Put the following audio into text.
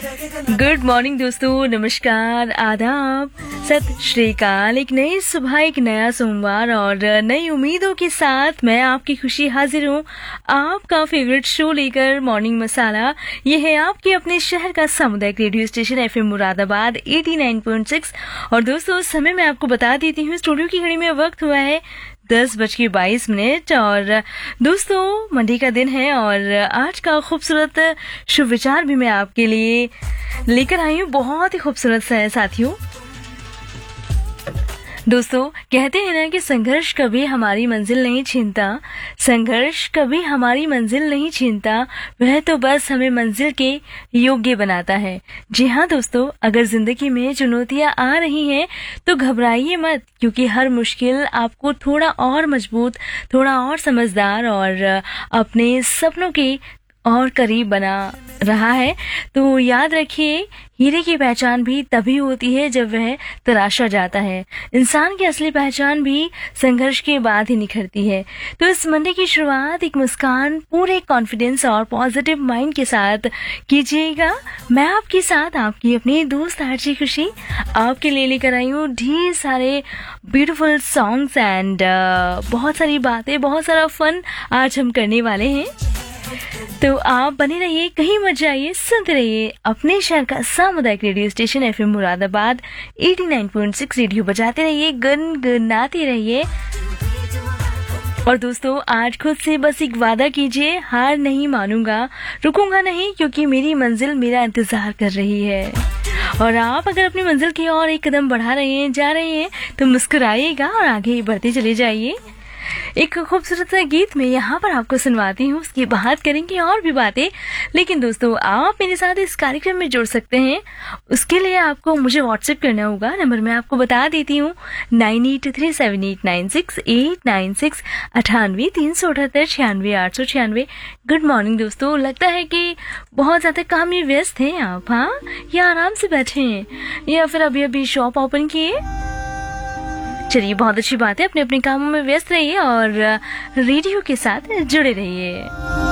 Good morning दोस्तों, नमस्कार, आदाब, सत श्री अकाल। एक नई सुबह, एक नया सोमवार और नई उम्मीदों के साथ मैं आपकी खुशी हाजिर हूँ आपका फेवरेट शो लेकर, मॉर्निंग मसाला। ये है आपके अपने शहर का सामुदायिक रेडियो स्टेशन एफएम मुरादाबाद 89.6। और दोस्तों समय मैं आपको बता देती हूँ, स्टूडियो की घड़ी में वक्त हुआ है 10:22 और दोस्तों मंडे का दिन है और आज का खूबसूरत शुभ विचार भी मैं आपके लिए लेकर आई हूँ। बहुत ही खूबसूरत सा है साथियों। दोस्तों कहते हैं ना कि संघर्ष कभी हमारी मंजिल नहीं छीनता, संघर्ष कभी हमारी मंजिल नहीं छीनता, वह तो बस हमें मंजिल के योग्य बनाता है। जी हाँ दोस्तों, अगर जिंदगी में चुनौतियां आ रही हैं तो घबराइए मत, क्योंकि हर मुश्किल आपको थोड़ा और मजबूत, थोड़ा और समझदार और अपने सपनों के और करीब बना रहा है। तो याद रखिए, हीरे की पहचान भी तभी होती है जब वह तराशा जाता है। इंसान की असली पहचान भी संघर्ष के बाद ही निखरती है। तो इस मंडे की शुरुआत एक मुस्कान, पूरे कॉन्फिडेंस और पॉजिटिव माइंड के साथ कीजिएगा। मैं आपके साथ आपकी अपनी दोस्त आरजी खुशी आपके लिए लेकर आई हूँ ढेर सारे ब्यूटीफुल सॉन्ग्स एंड बहुत सारी बातें, बहुत सारा फन आज हम करने वाले हैं। तो आप बने रहिए, कहीं मत जाइए, सुनते रहिए अपने शहर का सामुदायिक radio station FM Moradabad 89.6। Radio बजाते रहिए, गुनगुनाते रहिए। और दोस्तों आज खुद से बस एक वादा कीजिए, हार नहीं मानूंगा, रुकूंगा नहीं, क्योंकि मेरी मंजिल मेरा इंतजार कर रही है। और आप अगर अपनी मंजिल की ओर एक कदम बढ़ा रहे हैं, जा रहे हैं, तो मुस्कुराइएगा और आगे बढ़ते चले जाइए। एक खूबसूरत सा गीत में यहाँ पर आपको सुनवाती हूँ, उसकी बात करेंगे और भी बातें। लेकिन दोस्तों आप मेरे साथ इस कार्यक्रम में जुड़ सकते हैं, उसके लिए आपको मुझे व्हाट्सएप करना होगा। नंबर मैं आपको बता देती हूँ 9837896896 9837986896। गुड मॉर्निंग दोस्तों, लगता है कि बहुत ज्यादा काम में व्यस्त हैं आप, हाँ, या आराम से बैठे हैं, या फिर अभी अभी शॉप ओपन किए। चलिए बहुत अच्छी बात है, अपने अपने कामों में व्यस्त रहिए और रेडियो के साथ जुड़े रहिए।